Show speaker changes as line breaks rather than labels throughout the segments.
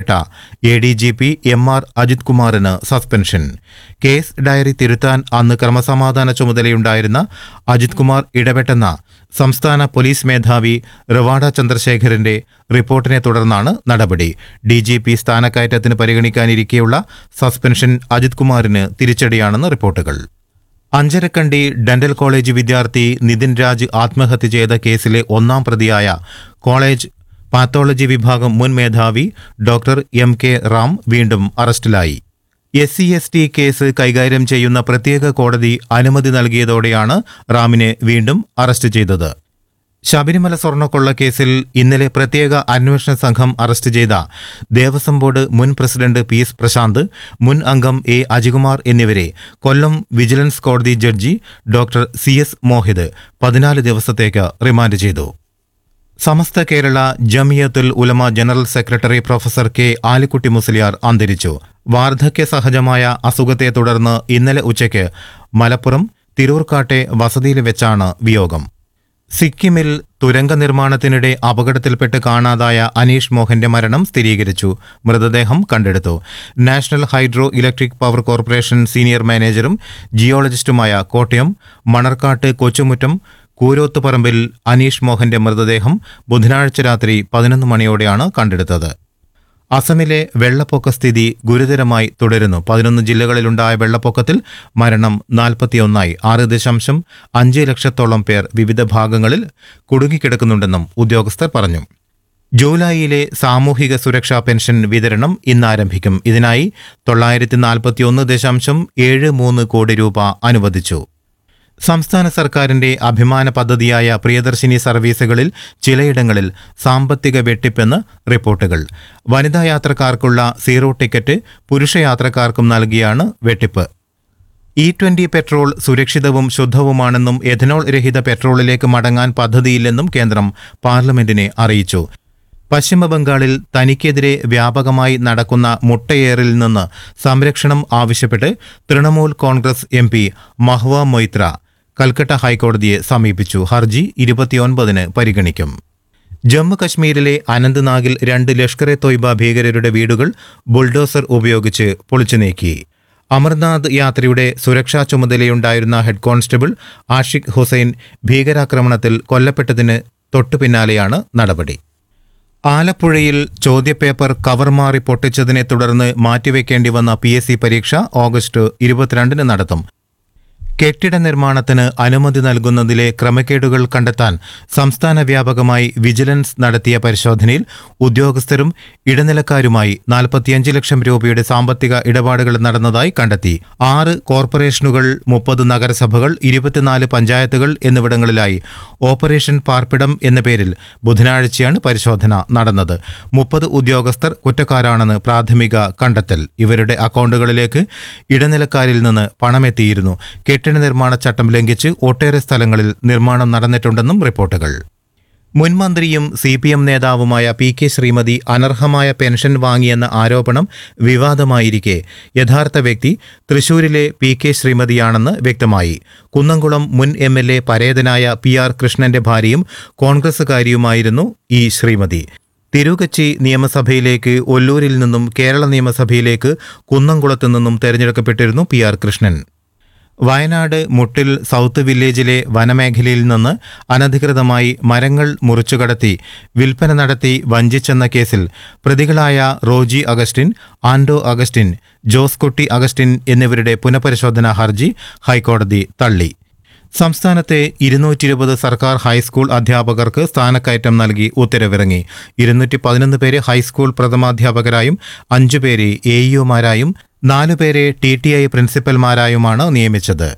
ഉൾപ്പെട്ട ADGP MR Ajith കുമാറിന് suspension. Case diary തിരുത്താൻ അന്ന് ക്രമസമാധാന ചുമതലയുണ്ടായിരുന്ന അജിത് കുമാർ ഇടപെട്ടെന്ന സംസ്ഥാന പോലീസ് മേധാവി റവാഡ ചന്ദ്രശേഖരന്റെ റിപ്പോർട്ടിനെ തുടർന്നാണ് നടപടി. DGP സ്ഥാനക്കയറ്റത്തിന് പരിഗണിക്കാനിരിക്കെയുള്ള സസ്പെൻഷൻ അജിത് കുമാറിന് തിരിച്ചടിയാണെന്ന് റിപ്പോർട്ടുകൾ. അഞ്ചരക്കണ്ടി ഡെന്റൽ കോളേജ് വിദ്യാർത്ഥി നിതിൻ രാജ് ആത്മഹത്യ ചെയ്ത കേസിലെ ഒന്നാം പ്രതിയായ കോളേജ് പാത്തോളജി വിഭാഗം മുൻ മേധാവി ഡോക്ടർ MK റാം വീണ്ടും അറസ്റ്റിലായി. SC/ST കേസ് കൈകാര്യം ചെയ്യുന്ന പ്രത്യേക കോടതി അനുമതി നൽകിയതോടെയാണ് റാമിനെ വീണ്ടും അറസ്റ്റ് ചെയ്തത്. ശബരിമല സ്വർണ്ണക്കൊള്ള കേസിൽ ഇന്നലെ പ്രത്യേക അന്വേഷണ സംഘം അറസ്റ്റ് ചെയ്ത ദേവസ്വം ബോർഡ് മുൻ പ്രസിഡന്റ് PS പ്രശാന്ത്, മുൻ അംഗം A അജികുമാർ എന്നിവരെ കൊല്ലം വിജിലൻസ് കോടതി ജഡ്ജി ഡോക്ടർ CS മോഹിത് 14 ദിവസത്തേക്ക് റിമാൻഡ് ചെയ്തു. സമസ്ത കേരള ജമിയത്തുൽ ഉലമ general secretary professor K Alikutty Musliyar അന്തരിച്ചു. വാർദ്ധക്യ സഹജമായ അസുഖത്തെ തുടർന്ന് ഇന്നലെ ഉച്ചയ്ക്ക് മലപ്പുറം തിരൂർക്കാട്ടെ വസതിയിൽ വെച്ചാണ് വിയോഗം. സിക്കിമിൽ തുരങ്ക നിർമ്മാണത്തിനിടെ അപകടത്തിൽപ്പെട്ട് കാണാതായ അനീഷ് മോഹന്റെ മരണം സ്ഥിരീകരിച്ചു. മൃതദേഹം കണ്ടെടുത്തു. National hydro electric power corporation senior മാനേജറും ജിയോളജിസ്റ്റുമായ Kottayam Manarkkad കൊച്ചുമുറ്റം കൂരോത്തുപറമ്പിൽ Aneesh മോഹന്റെ മൃതദേഹം ബുധനാഴ്ച രാത്രി 11 മണിയോടെയാണ് കണ്ടെടുത്തത്. അസമിലെ വെള്ളപ്പൊക്ക സ്ഥിതി ഗുരുതരമായി തുടരുന്നു. 11 ജില്ലകളിലുണ്ടായ വെള്ളപ്പൊക്കത്തിൽ മരണം 41ആയി. 6.5 ലക്ഷത്തോളം പേർ വിവിധ ഭാഗങ്ങളിൽ കുടുങ്ങിക്കിടക്കുന്നുണ്ടെന്നും ഉദ്യോഗസ്ഥർ പറഞ്ഞു. ജൂലൈയിലെ സാമൂഹിക സുരക്ഷാ പെൻഷൻ വിതരണം ഇന്ന് ആരംഭിക്കും. ഇതിനായി 941.73 കോടി രൂപ അനുവദിച്ചു. സംസ്ഥാന സർക്കാരിന്റെ അഭിമാന പദ്ധതിയായ പ്രിയദർശിനി സർവീസുകളിൽ ചിലയിടങ്ങളിൽ സാമ്പത്തിക വെട്ടിപ്പെന്ന് റിപ്പോർട്ടുകൾ. വനിതാ യാത്രക്കാർക്കുള്ള സീറോ ടിക്കറ്റ് പുരുഷ യാത്രക്കാർക്കും നൽകിയാണ് വെട്ടിപ്പ്. E20 പെട്രോൾ സുരക്ഷിതവും ശുദ്ധവുമാണെന്നും എഥനോൾ രഹിത പെട്രോളിലേക്ക് മടങ്ങാൻ പദ്ധതിയില്ലെന്നും കേന്ദ്രം പാർലമെന്റിനെ അറിയിച്ചു. പശ്ചിമബംഗാളിൽ തനിക്കെതിരെ വ്യാപകമായി നടക്കുന്ന മുട്ടയേറിൽ നിന്ന് സംരക്ഷണം ആവശ്യപ്പെട്ട് തൃണമൂൽ കോൺഗ്രസ് MP മഹ്വ മൊയ്ത്ര കൽക്കട്ട ഹൈക്കോടതിയെ സമീപിച്ചു. ഹർജി 29-ന് പരിഗണിക്കും. ജമ്മു കശ്മീരിലെ അനന്ത്നാഗിൽ 2 ലഷ്കർ-എ-തോയ്ബ ഭീകരരുടെ വീടുകൾ ബുൾഡോസർ ഉപയോഗിച്ച് പൊളിച്ചുനീക്കി. അമർനാഥ് യാത്രയുടെ സുരക്ഷാ ചുമതലയുണ്ടായിരുന്ന ഹെഡ് കോൺസ്റ്റബിൾ ആഷിഖ് ഹുസൈൻ ഭീകരാക്രമണത്തിൽ കൊല്ലപ്പെട്ടതിന് തൊട്ടുപിന്നാലെയാണ് നടപടി. ആലപ്പുഴയിൽ ചോദ്യപേപ്പർ കവർ മാറി പൊട്ടിച്ചതിനെ തുടർന്ന് മാറ്റിവെക്കേണ്ടി വന്ന PSC പരീക്ഷ ഓഗസ്റ്റ് 22-ന് നടത്തും. കെട്ടിട നിർമ്മാണത്തിന് അനുമതി നൽകുന്നതിലെ ക്രമക്കേടുകൾ കണ്ടെത്താൻ സംസ്ഥാന വ്യാപകമായി വിജിലൻസ് നടത്തിയ പരിശോധനയിൽ ഉദ്യോഗസ്ഥരും ഇടനിലക്കാരുമായി 45 ലക്ഷം രൂപയുടെ സാമ്പത്തിക ഇടപാടുകൾ നടന്നതായി കണ്ടെത്തി. 6 കോർപ്പറേഷനുകൾ, 30 നഗരസഭകൾ, 24 പഞ്ചായത്തുകൾ എന്നിവിടങ്ങളിലായി ഓപ്പറേഷൻ പാർപ്പിടം എന്ന പേരിൽ ബുധനാഴ്ചയാണ് പരിശോധന നടന്നത്. 30 ഉദ്യോഗസ്ഥർ കുറ്റക്കാരാണെന്ന് പ്രാഥമിക കണ്ടെത്തൽ. ഇവരുടെ അക്കൗണ്ടുകളിലേക്ക് ഇടനിലക്കാരിൽ നിന്ന് പണമെത്തിയിരുന്നു. കെട്ടിട നിർമ്മാണ ചട്ടം ലംഘിച്ച് ഒട്ടേറെ സ്ഥലങ്ങളിൽ നിർമ്മാണം നടന്നിട്ടുണ്ടെന്നും റിപ്പോർട്ടുകൾ. മുൻ മന്ത്രിയും CPM നേതാവുമായ PK ശ്രീമതി അനർഹമായ പെൻഷൻ വാങ്ങിയെന്ന ആരോപണം വിവാദമായിരിക്കെ യഥാർത്ഥ വ്യക്തി തൃശൂരിലെ PK ശ്രീമതിയാണെന്ന് വ്യക്തമായി. കുന്നംകുളം മുൻ MLA പരേതനായ PR കൃഷ്ണന്റെ ഭാര്യയും കോൺഗ്രസുകാരിയുമായിരുന്നു ഈ ശ്രീമതി. തിരുവച്ചി നിയമസഭയിലേക്ക് ഒല്ലൂരിൽ നിന്നും കേരള നിയമസഭയിലേക്ക് കുന്നംകുളത്തു നിന്നും തെരഞ്ഞെടുക്കപ്പെട്ടിരുന്നു PR കൃഷ്ണൻ. വയനാട് മുട്ടിൽ സൗത്ത് വില്ലേജിലെ വനമേഖലയിൽ നിന്ന് അനധികൃതമായി മരങ്ങൾ മുറിച്ചുകടത്തി വിൽപ്പന നടത്തി വഞ്ചിച്ചെന്ന കേസിൽ പ്രതികളായ റോജി അഗസ്റ്റിൻ, ആൻഡോ അഗസ്റ്റിൻ, ജോസ് കുട്ടി അഗസ്റ്റിൻ എന്നിവരുടെ പുനഃപരിശോധനാ ഹർജി ഹൈക്കോടതി തള്ളി. സംസ്ഥാനത്തെ 220 സർക്കാർ ഹൈസ്കൂൾ അധ്യാപകർക്ക് സ്ഥാനക്കയറ്റം നൽകി ഉത്തരവിറങ്ങി. 211 പേരെ ഹൈസ്കൂൾ പ്രഥമാധ്യാപകരായും 5 പേരെ AEOമാരായും 4 പേരെ TTI പ്രിൻസിപ്പൽമാരായുമാണ് നിയമിച്ചത്.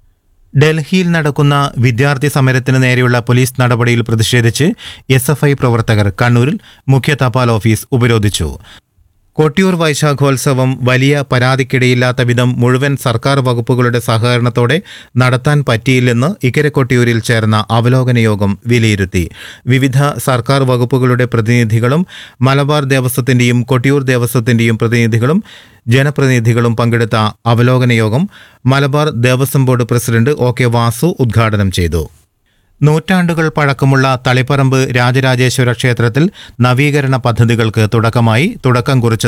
ഡൽഹിയിൽ നടക്കുന്ന വിദ്യാർത്ഥി സമരത്തിന് നേരെയുള്ള പോലീസ് നടപടിയിൽ പ്രതിഷേധിച്ച് SFI പ്രവർത്തകർ കണ്ണൂരിൽ മുഖ്യ തപാൽ ഓഫീസ് ഉപരോധിച്ചു. കൊട്ടിയൂർ വൈശാഖോത്സവം വലിയ പരാതിക്കിടയില്ലാത്ത വിധം മുഴുവൻ സർക്കാർ വകുപ്പുകളുടെ സഹകരണത്തോടെ നടത്താൻ പറ്റിയില്ലെന്ന് ഇക്കരെ കൊട്ടിയൂരിൽ ചേർന്ന അവലോകന യോഗം വിലയിരുത്തി. വിവിധ സർക്കാർ വകുപ്പുകളുടെ പ്രതിനിധികളും മലബാർ ദേവസ്വത്തിന്റെയും കൊട്ടിയൂർ ദേവസ്വത്തിന്റെയും പ്രതിനിധികളും ജനപ്രതിനിധികളും പങ്കെടുത്ത അവലോകന യോഗം Malabar Devaswom board president OK Vasu ഉദ്ഘാടനം ചെയ്തു. നൂറ്റാണ്ടുകൾ പഴക്കമുള്ള തളിപ്പറമ്പ് രാജരാജേശ്വര ക്ഷേത്രത്തിൽ നവീകരണ പദ്ധതികൾക്ക് തുടക്കം കുറിച്ചത്